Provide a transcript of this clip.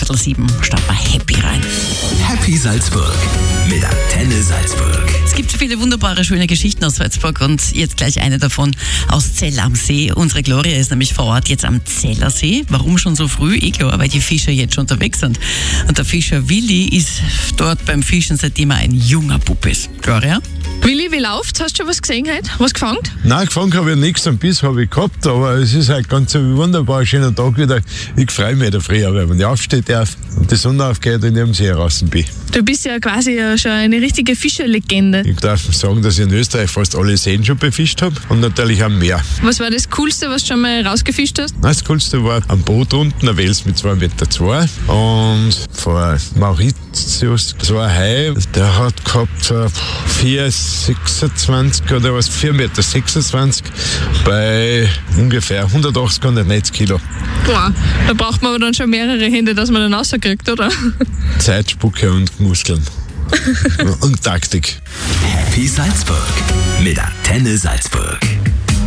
6:15 starten wir Happy rein. Happy Salzburg mit Antenne Salzburg. Es gibt so viele wunderbare, schöne Geschichten aus Salzburg und jetzt gleich eine davon aus Zell am See. Unsere Gloria ist nämlich vor Ort jetzt am Zellersee. Warum schon so früh? Klar, weil die Fischer jetzt schon unterwegs sind. Und der Fischer Willi ist dort beim Fischen, seitdem er ein junger Bub ist. Gloria? Willi, wie läuft's? Hast du schon was gesehen heute? Was gefangen? Nein, gefangen habe ich nichts, einen Biss habe ich gehabt, aber es ist halt ganz ein wunderbar schöner Tag wieder. Ich freue mich in der Früh, weil wenn ich aufstehen darf und die Sonne aufgeht und ich am See draußen bin. Du bist ja quasi schon eine richtige Fischerlegende. Ich darf sagen, dass ich in Österreich fast alle Seen schon befischt habe und natürlich am Meer. Was war das Coolste, was du schon mal rausgefischt hast? Das Coolste war am Boot unten, ein Wels mit 2,2 Meter und vor Mauritius, so ein Hai, der hat gehabt 4,26 oder was, 4,26 Meter bei ungefähr 180, 190 Kilo. Boah, da braucht man aber dann schon mehrere Hände, dass man dann rauskriegt, oder? Zeit, Spucke und Muskeln. Und Taktik. Happy Salzburg mit Antenne Salzburg.